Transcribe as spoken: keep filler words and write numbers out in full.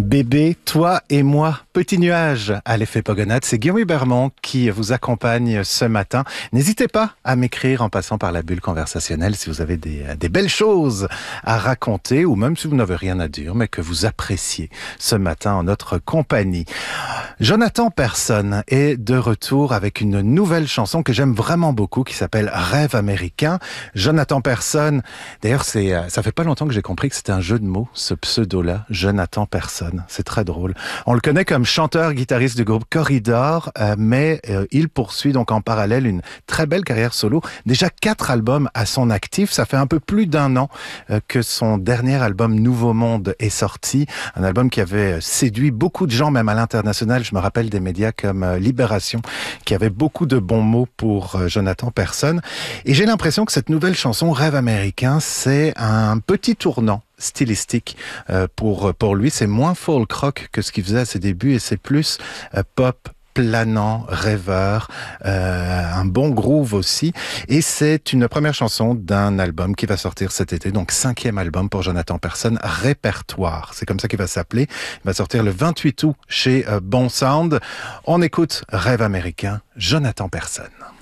Bébé, toi et moi, petit nuage à l'effet Pogonade. C'est Guillaume Hubermont qui vous accompagne ce matin. N'hésitez pas à m'écrire en passant par la bulle conversationnelle si vous avez des, des belles choses à raconter ou même si vous n'avez rien à dire mais que vous appréciez ce matin en notre compagnie. Jonathan Persson est de retour avec une nouvelle chanson que j'aime vraiment beaucoup qui s'appelle Rêve américain. Jonathan Persson, d'ailleurs c'est ça fait pas longtemps que j'ai compris que c'était un jeu de mots, ce pseudo-là, Jonathan Persson. C'est très drôle. On le connaît comme chanteur, guitariste du groupe Corridor, euh, mais euh, il poursuit donc en parallèle une très belle carrière solo. Déjà quatre albums à son actif. Ça fait un peu plus d'un an euh, que son dernier album Nouveau Monde est sorti. Un album qui avait séduit beaucoup de gens, même à l'international. Je me rappelle des médias comme euh, Libération, qui avait beaucoup de bons mots pour euh, Jonathan Persson. Et j'ai l'impression que cette nouvelle chanson, Rêve américain, c'est un petit tournant stylistique euh, pour pour lui. C'est moins folk rock que ce qu'il faisait à ses débuts et c'est plus euh, pop planant, rêveur, euh, un bon groove aussi. Et c'est une première chanson d'un album qui va sortir cet été, donc cinquième album pour Jonathan Persson, Répertoire. C'est comme ça qu'il va s'appeler. Il va sortir le vingt-huit août chez euh, Bon Sound. On écoute Rêve américain, Jonathan Persson.